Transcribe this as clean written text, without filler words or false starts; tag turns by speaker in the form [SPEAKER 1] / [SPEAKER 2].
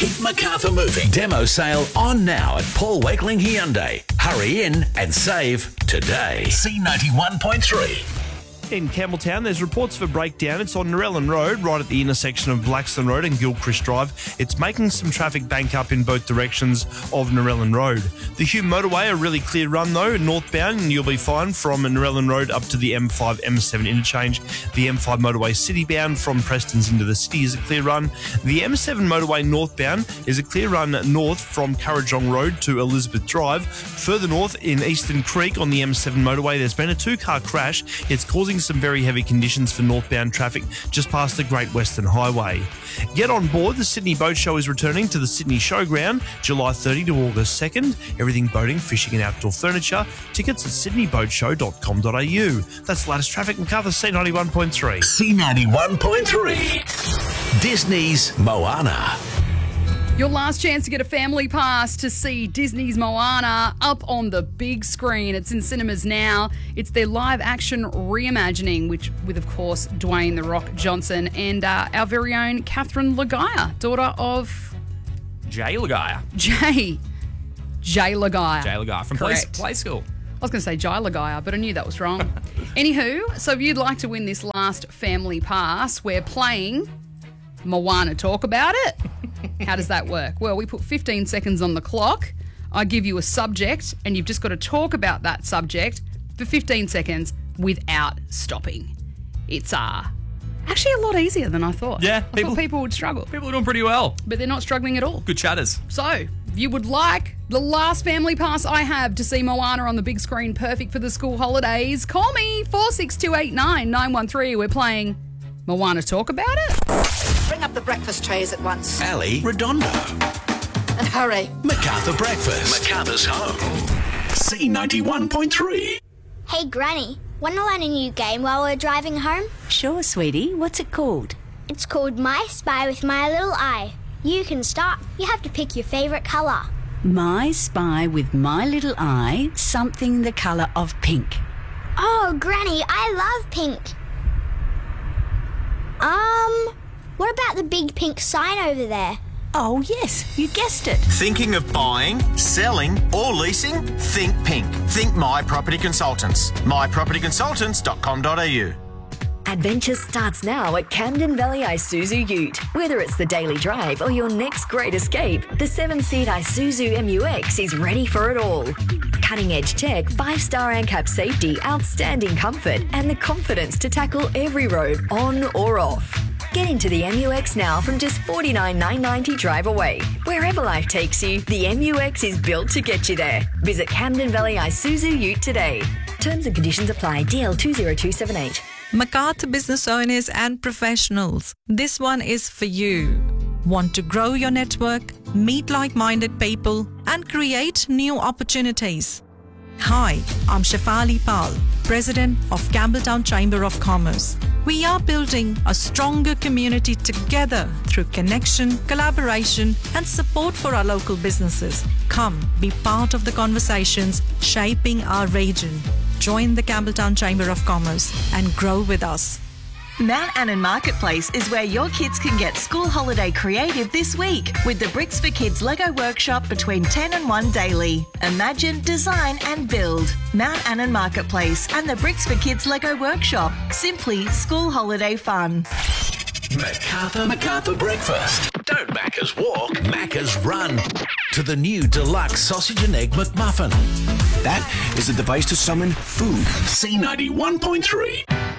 [SPEAKER 1] Keep Macarthur moving. Demo sale on now at Paul Wakeling Hyundai. Hurry in and save today. C91.3.
[SPEAKER 2] In Campbelltown, there's reports of a breakdown. It's on Narellan Road, right at the intersection of Blackstone Road and Gilchrist Drive. It's making some traffic bank up in both directions of Narellan Road. The Hume motorway, a really clear run though, northbound, and you'll be fine from Narellan Road up to the M5, M7 interchange. The M5 motorway citybound from Prestons into the city is a clear run. The M7 motorway northbound is a clear run north from Currajong Road to Elizabeth Drive. Further north in Eastern Creek on the M7 motorway, there's been a two-car crash. It's causing some very heavy conditions for northbound traffic just past the Great Western Highway. Get on board. The Sydney Boat Show is returning to the Sydney Showground July 30 to August 2nd. Everything boating, fishing and outdoor furniture. Tickets at sydneyboatshow.com.au. That's the latest traffic. Macarthur, C91.3.
[SPEAKER 1] C91.3. Disney's Moana.
[SPEAKER 3] Your last chance to get a family pass to see Disney's Moana up on the big screen. It's in cinemas now. It's their live-action reimagining, with, of course, Dwayne "The Rock" Johnson and our very own Catherine Lagaya, daughter of...
[SPEAKER 4] Jay Lagaya.
[SPEAKER 3] Jay Lagaya.
[SPEAKER 4] Jay Lagaya from Play School.
[SPEAKER 3] I was going to say Jai Lagaya, but I knew that was wrong. Anywho, so if you'd like to win this last family pass, we're playing Moana Talk About It. How does that work? Well, we put 15 seconds on the clock. I give you a subject, and you've just got to talk about that subject for 15 seconds without stopping. It's actually a lot easier than I thought.
[SPEAKER 4] Yeah,
[SPEAKER 3] I thought people would struggle.
[SPEAKER 4] People are doing pretty well.
[SPEAKER 3] But they're not struggling at all.
[SPEAKER 4] Good chatters.
[SPEAKER 3] So, if you would like the last family pass I have to see Moana on the big screen, perfect for the school holidays, call me 46289 913. We're playing Moana Talk About It.
[SPEAKER 5] Bring up the breakfast trays at once.
[SPEAKER 1] Ali Redondo.
[SPEAKER 5] And hurry.
[SPEAKER 1] Macarthur Breakfast. Macarthur's home. C91.3.
[SPEAKER 6] Hey, Granny, want to learn a new game while we're driving home?
[SPEAKER 7] Sure, sweetie. What's it called?
[SPEAKER 6] It's called My Spy with My Little Eye. You can start. You have to pick your favourite colour.
[SPEAKER 7] My Spy with My Little Eye, something the colour of pink.
[SPEAKER 6] Oh, Granny, I love pink. What about the big pink sign over there?
[SPEAKER 7] Oh, yes, you guessed it.
[SPEAKER 8] Thinking of buying, selling or leasing? Think pink. Think My Property Consultants. mypropertyconsultants.com.au.
[SPEAKER 9] Adventure starts now at Camden Valley Isuzu Ute. Whether it's the daily drive or your next great escape, the 7-seat Isuzu MUX is ready for it all. Cutting-edge tech, 5-star ANCAP safety, outstanding comfort, and the confidence to tackle every road, on or off. Get into the MUX now from just $49,990 drive away. Wherever life takes you, the MUX is built to get you there. Visit Camden Valley Isuzu Ute today. Terms and conditions apply. DL 20278.
[SPEAKER 10] Macarthur business owners and professionals, this one is for you. Want to grow your network, meet like-minded people, and create new opportunities? Hi, I'm Shefali Pal, President of Campbelltown Chamber of Commerce. We are building a stronger community together through connection, collaboration, and support for our local businesses. Come, be part of the conversations shaping our region. Join the Campbelltown Chamber of Commerce and grow with us.
[SPEAKER 11] Mount Annan Marketplace is where your kids can get school holiday creative this week with the Bricks for Kids Lego workshop between 10 and 1 daily. Imagine, design and build. Mount Annan Marketplace and the Bricks for Kids Lego workshop. Simply school holiday fun.
[SPEAKER 1] Macarthur Breakfast. Don't Macca's walk, Macca's run to the new deluxe sausage and egg McMuffin.
[SPEAKER 12] That is a device to summon food.
[SPEAKER 1] C91.3.